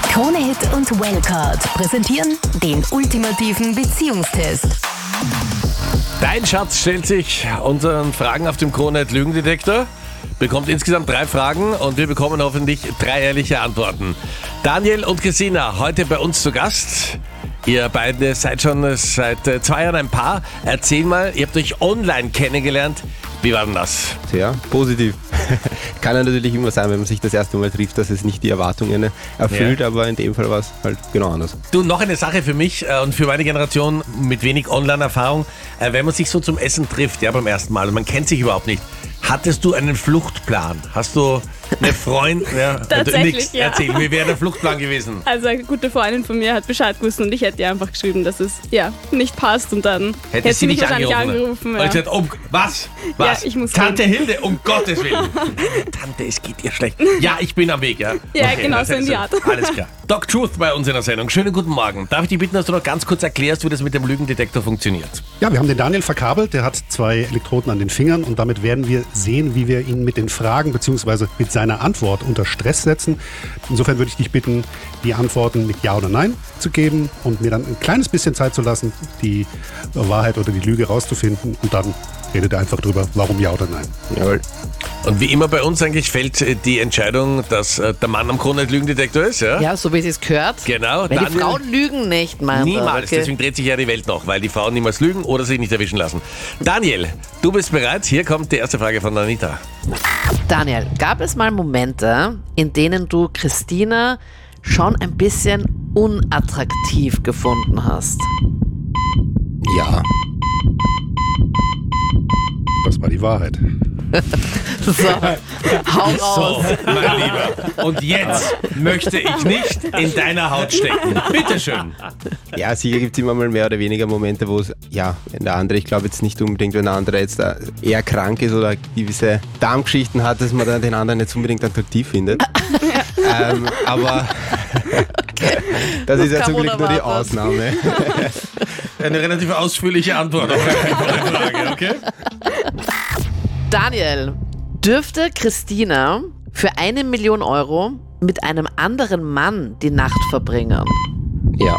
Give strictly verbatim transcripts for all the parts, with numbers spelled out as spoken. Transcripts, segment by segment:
Krone-Hit und Wellcard präsentieren den ultimativen Beziehungstest. Dein Schatz stellt sich unseren Fragen auf dem Krone-Hit Lügendetektor, bekommt insgesamt drei Fragen und wir bekommen hoffentlich drei ehrliche Antworten. Daniel und Christina, heute bei uns zu Gast. Ihr beide seid schon seit zwei Jahren ein Paar. Erzähl mal, ihr habt euch online kennengelernt. Wie war denn das? Sehr positiv. Kann ja natürlich immer sein, wenn man sich das erste Mal trifft, dass es nicht die Erwartungen erfüllt, ja. Aber in dem Fall war es halt genau anders. Du, noch eine Sache für mich äh, und für meine Generation mit wenig Online-Erfahrung. Äh, wenn man sich so zum Essen trifft, ja, beim ersten Mal und man kennt sich überhaupt nicht, hattest du einen Fluchtplan? Hast du eine Freundin? Ja, Tatsächlich, nix. ja. Erzähl, wie wäre der Fluchtplan gewesen? Also eine gute Freundin von mir hat Bescheid gewusst und ich hätte ihr einfach geschrieben, dass es ja nicht passt und dann hätte hätte sie mich nicht wahrscheinlich angerufen. angerufen. Ja. Und gesagt, um, was? Was? Ja, ich muss Tante gehen. Hilde, um Gottes Willen. Tante, es geht ihr schlecht. Ja, ich bin am Weg, ja? Ja, Okay, genau das so in die hättest Art. du- Alles klar. Doc Truth bei uns in der Sendung. Schönen guten Morgen. Darf ich dich bitten, dass du noch ganz kurz erklärst, wie das mit dem Lügendetektor funktioniert? Ja, wir haben den Daniel verkabelt, der hat zwei Elektroden an den Fingern und damit werden wir sehen, wie wir ihn mit den Fragen bzw. mit seiner Antwort unter Stress setzen. Insofern würde ich dich bitten, die Antworten mit Ja oder Nein zu geben und mir dann ein kleines bisschen Zeit zu lassen, die Wahrheit oder die Lüge rauszufinden und dann redet er einfach drüber, warum Ja oder Nein. Jawohl. Und wie immer bei uns eigentlich fällt äh, die Entscheidung, dass äh, der Mann am Krone-Hit Lügendetektor ist, ja? Ja, so wie es gehört. Genau. Weil die Daniel- Frauen lügen nicht, meint er. Niemals, Okay. deswegen dreht sich ja die Welt noch, weil die Frauen niemals lügen oder sich nicht erwischen lassen. Daniel, du bist bereit? Hier kommt die erste Frage von Anita. Daniel, gab es mal Momente, in denen du Christina schon ein bisschen unattraktiv gefunden hast? Ja. Das war die Wahrheit. So, hau raus. So, mein Lieber. Und jetzt möchte ich nicht in deiner Haut stecken. Bitteschön. Ja, sicher gibt es immer mal mehr oder weniger Momente, wo es, ja, wenn der andere, ich glaube jetzt nicht unbedingt, wenn der andere jetzt da eher krank ist oder gewisse Darmgeschichten hat, dass man dann den anderen jetzt unbedingt attraktiv findet. ähm, aber das, ist ja zum kam Glück nur die unerwartet. Ausnahme. Eine relativ ausführliche Antwort auf eine Frage, okay? Daniel, dürfte Christina für eine Million Euro mit einem anderen Mann die Nacht verbringen? Ja.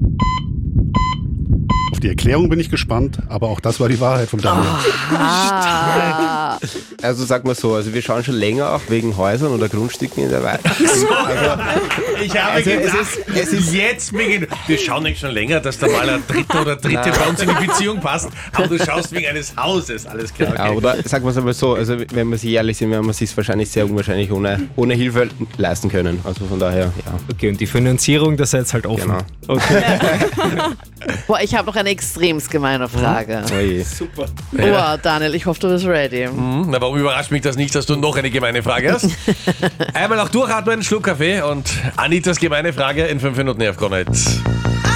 Auf die Erklärung bin ich gespannt, aber auch das war die Wahrheit vom Daniel. Ah, Also sag mal so, also wir schauen schon länger auch wegen Häusern oder Grundstücken in der Welt. Also, Ich habe Also, gedacht, es ist- es ist- jetzt beginnt. Wir schauen nicht schon länger, dass da mal ein Dritter oder Dritte bei uns in die Beziehung passt, aber du schaust wegen eines Hauses, alles klar. ja, Okay. oder sagen wir es einmal so, also wenn wir sich ehrlich sind, werden wir es sich wahrscheinlich sehr unwahrscheinlich ohne, ohne Hilfe leisten können. Also von daher, ja. Okay, und die Finanzierung, das ist jetzt halt offen. Genau. Okay. boah, ich habe noch eine extremst gemeine Frage. Oh je. Super. Oh, Daniel, ich hoffe, du bist ready. Hm, Na, warum überrascht mich das nicht, dass du noch eine gemeine Frage hast? Einmal auch durchatmen, einen Schluck Kaffee und Anitas gemeine Frage in fünf Minuten hier auf Krone-Hit.